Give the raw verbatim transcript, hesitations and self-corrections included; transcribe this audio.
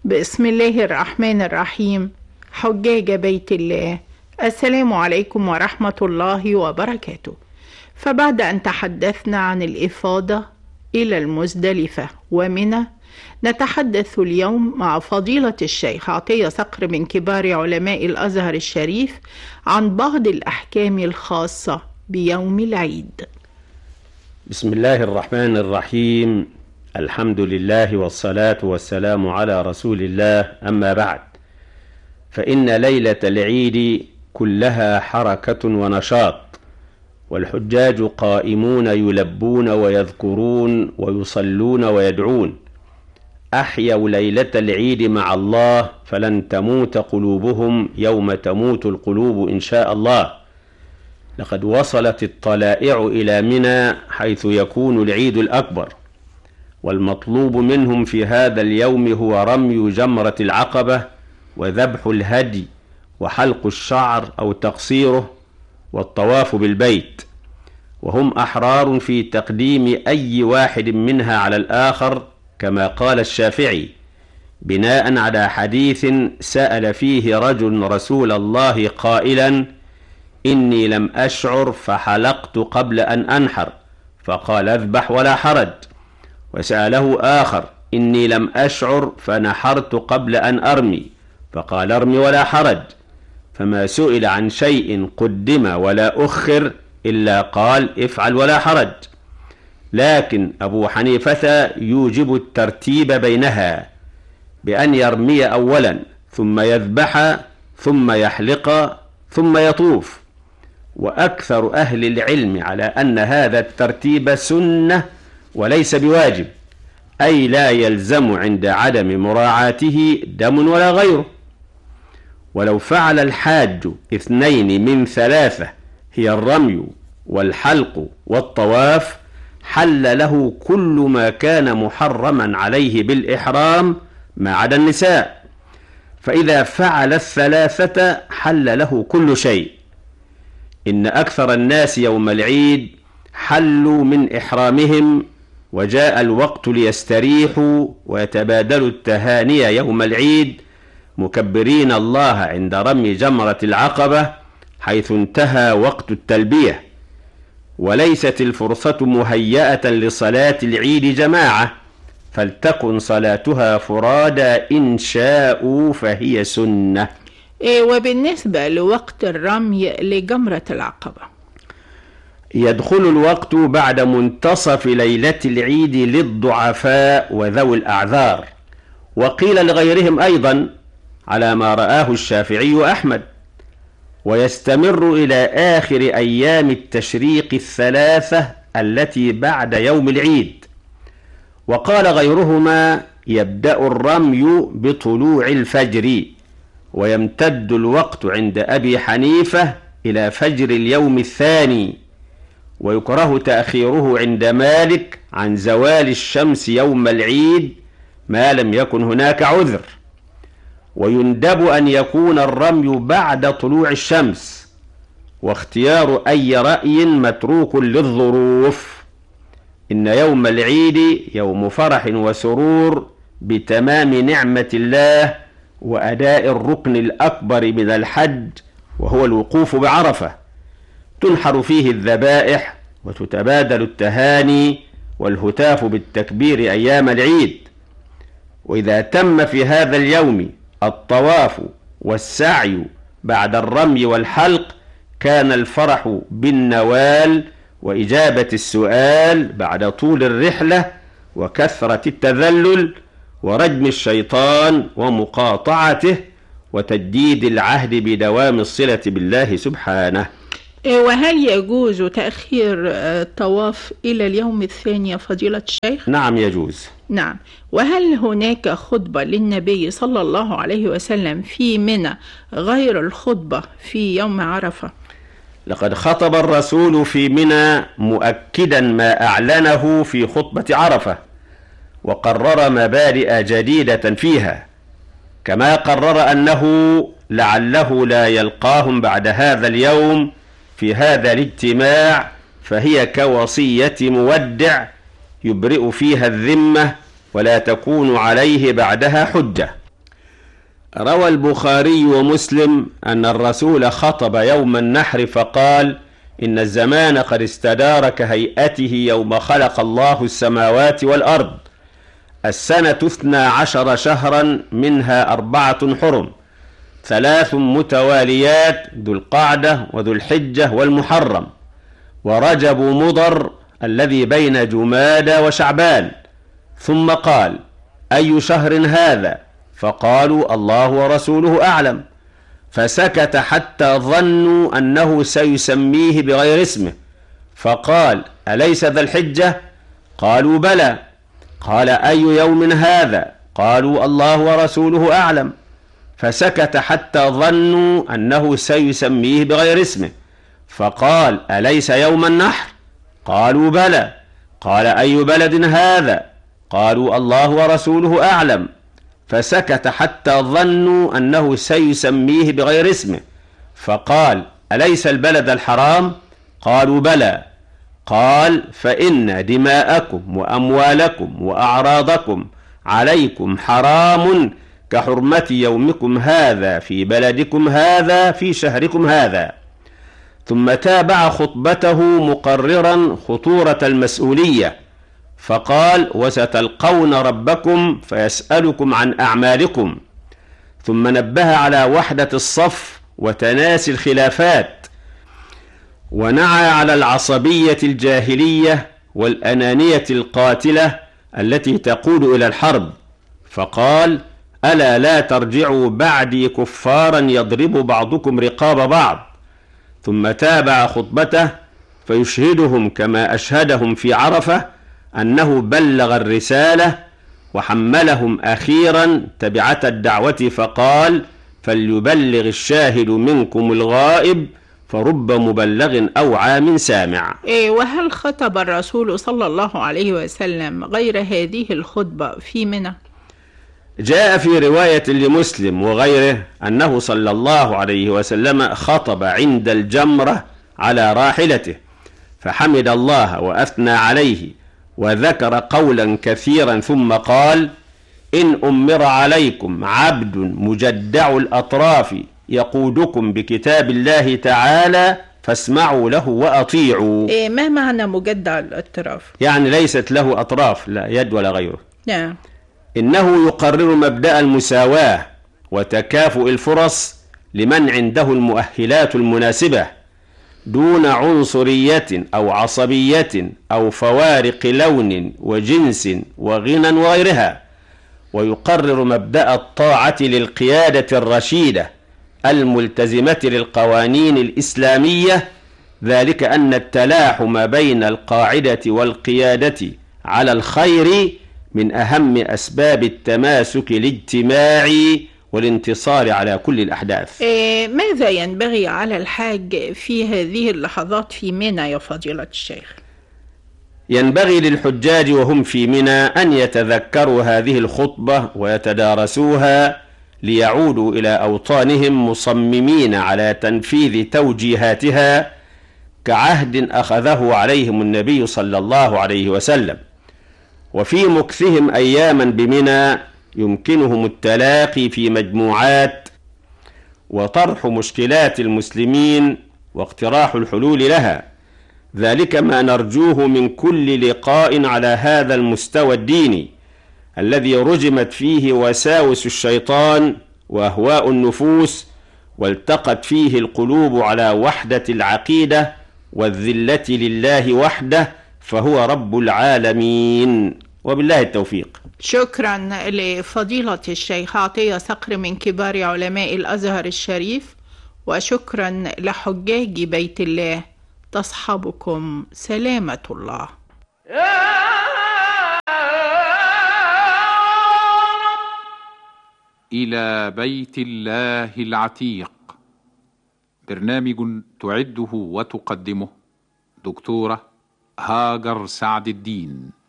بسم الله الرحمن الرحيم. حجاج بيت الله، السلام عليكم ورحمة الله وبركاته. فبعد أن تحدثنا عن الإفاضة إلى المزدلفة ومنى، نتحدث اليوم مع فضيلة الشيخ عطية صقر من كبار علماء الأزهر الشريف عن بعض الأحكام الخاصة بيوم العيد. بسم الله الرحمن الرحيم. الحمد لله والصلاة والسلام على رسول الله، أما بعد، فإن ليلة العيد كلها حركة ونشاط، والحجاج قائمون يلبون ويذكرون ويصلون ويدعون. أحيوا ليلة العيد مع الله، فلن تموت قلوبهم يوم تموت القلوب إن شاء الله. لقد وصلت الطلائع إلى منى حيث يكون العيد الأكبر، والمطلوب منهم في هذا اليوم هو رمي جمرة العقبة وذبح الهدي وحلق الشعر أو تقصيره والطواف بالبيت، وهم أحرار في تقديم أي واحد منها على الآخر، كما قال الشافعي بناء على حديث سأل فيه رجل رسول الله قائلا: إني لم أشعر فحلقت قبل أن أنحر، فقال: اذبح ولا حرج. وسأله آخر: إني لم أشعر فنحرت قبل أن أرمي، فقال: ارمي ولا حرج. فما سئل عن شيء قدم ولا أخر إلا قال: افعل ولا حرج. لكن أبو حنيفة يوجب الترتيب بينها، بأن يرمي أولا ثم يذبح ثم يحلق ثم يطوف. وأكثر أهل العلم على أن هذا الترتيب سنة وليس بواجب، أي لا يلزم عند عدم مراعاته دم ولا غيره. ولو فعل الحاج اثنين من ثلاثة هي الرمي والحلق والطواف، حل له كل ما كان محرما عليه بالإحرام ما عدا النساء، فإذا فعل الثلاثة حل له كل شيء. إن أكثر الناس يوم العيد حلوا من إحرامهم، وجاء الوقت ليستريحوا ويتبادلوا التهاني يوم العيد مكبرين الله عند رمي جمرة العقبة، حيث انتهى وقت التلبية. وليست الفرصة مهيئة لصلاة العيد جماعة، فلتكن صلاتها فرادى إن شاءوا، فهي سنة. إيه وبالنسبة لوقت الرمي لجمرة العقبة؟ يدخل الوقت بعد منتصف ليلة العيد للضعفاء وذوي الأعذار، وقيل لغيرهم أيضا على ما رآه الشافعي وأحمد، ويستمر إلى آخر أيام التشريق الثلاثة التي بعد يوم العيد. وقال غيرهما: يبدأ الرمي بطلوع الفجر، ويمتد الوقت عند أبي حنيفة إلى فجر اليوم الثاني، ويكره تأخيره عند مالك عن زوال الشمس يوم العيد ما لم يكن هناك عذر. ويندب أن يكون الرمي بعد طلوع الشمس، واختيار أي رأي متروك للظروف. إن يوم العيد يوم فرح وسرور بتمام نعمة الله وأداء الركن الأكبر من الحج، وهو الوقوف بعرفة. تنحر فيه الذبائح وتتبادل التهاني والهتاف بالتكبير أيام العيد. وإذا تم في هذا اليوم الطواف والسعي بعد الرمي والحلق، كان الفرح بالنوال وإجابة السؤال بعد طول الرحلة وكثرة التذلل ورجم الشيطان ومقاطعته وتجديد العهد بدوام الصلة بالله سبحانه. وهل يجوز تأخير الطواف إلى اليوم الثاني يا فضيلة الشيخ؟ نعم يجوز. نعم. وهل هناك خطبة للنبي صلى الله عليه وسلم في منى غير الخطبة في يوم عرفة؟ لقد خطب الرسول في منى مؤكدا ما أعلنه في خطبة عرفة، وقرر مبادئ جديدة فيها، كما قرر أنه لعله لا يلقاهم بعد هذا اليوم في هذا الاجتماع، فهي كوصية مودع يبرئ فيها الذمة ولا تكون عليه بعدها حجة. روى البخاري ومسلم أن الرسول خطب يوم النحر فقال: إن الزمان قد استدار كهيئته يوم خلق الله السماوات والأرض. السنة اثنا عشر شهرا، منها أربعة حرم، ثلاث متواليات: ذو القعدة وذو الحجة والمحرم، ورجب مضر الذي بين جمادى وشعبان. ثم قال: أي شهر هذا؟ فقالوا: الله ورسوله أعلم. فسكت حتى ظنوا أنه سيسميه بغير اسمه، فقال: أليس ذا الحجة؟ قالوا: بلى. قال: أي يوم هذا؟ قالوا: الله ورسوله أعلم. فسكت حتى ظنوا أنه سيسميه بغير اسمه، فقال: أليس يوم النحر؟ قالوا: بلى. قال: أي بلد هذا؟ قالوا: الله ورسوله أعلم. فسكت حتى ظنوا أنه سيسميه بغير اسمه، فقال: أليس البلد الحرام؟ قالوا: بلى. قال: فإن دماءكم وأموالكم وأعراضكم عليكم حرام كحرمة يومكم هذا في بلدكم هذا في شهركم هذا. ثم تابع خطبته مقررا خطورة المسؤولية، فقال: وستلقون ربكم فيسألكم عن أعمالكم. ثم نبه على وحدة الصف وتناسي الخلافات، ونعى على العصبية الجاهلية والأنانية القاتلة التي تقود إلى الحرب، فقال: ألا لا ترجعوا بعدي كفارا يضرب بعضكم رقاب بعض. ثم تابع خطبته فيشهدهم كما أشهدهم في عرفة أنه بلغ الرسالة، وحملهم أخيرا تبعة الدعوة فقال: فليبلغ الشاهد منكم الغائب، فرب مبلغ أوعى من سامع. إيه، وهل خطب الرسول صلى الله عليه وسلم غير هذه الخطبة في منى؟ جاء في رواية لمسلم وغيره أنه صلى الله عليه وسلم خطب عند الجمرة على راحلته، فحمد الله وأثنى عليه وذكر قولا كثيرا، ثم قال: إن أمر عليكم عبد مجدع الأطراف يقودكم بكتاب الله تعالى فاسمعوا له وأطيعوا. إيه، ما معنى مجدع الأطراف؟ يعني ليست له أطراف، لا يد ولا غيره. نعم. إنه يقرر مبدأ المساواة وتكافؤ الفرص لمن عنده المؤهلات المناسبة، دون عنصرية أو عصبية أو فوارق لون وجنس وغنى وغيرها. ويقرر مبدأ الطاعة للقيادة الرشيدة الملتزمة للقوانين الإسلامية، ذلك أن التلاحم بين القاعدة والقيادة على الخير من أهم أسباب التماسك الاجتماعي والانتصار على كل الأحداث. إيه، ماذا ينبغي على الحاج في هذه اللحظات في منى يا فضيلة الشيخ؟ ينبغي للحجاج وهم في منى أن يتذكروا هذه الخطبة ويتدارسوها ليعودوا إلى أوطانهم مصممين على تنفيذ توجيهاتها كعهد أخذه عليهم النبي صلى الله عليه وسلم. وفي مكثهم أياما بمنى يمكنهم التلاقي في مجموعات وطرح مشكلات المسلمين واقتراح الحلول لها، ذلك ما نرجوه من كل لقاء على هذا المستوى الديني الذي رجمت فيه وساوس الشيطان وأهواء النفوس، والتقت فيه القلوب على وحدة العقيدة والذلة لله وحده، فهو رب العالمين، وبالله التوفيق. شكرا لفضيلة الشيخ عطية صقر من كبار علماء الأزهر الشريف، وشكرا لحجاج بيت الله، تصحبكم سلامة الله. إلى بيت الله العتيق، برنامج تعده وتقدمه دكتورة هاجر سعد الدين.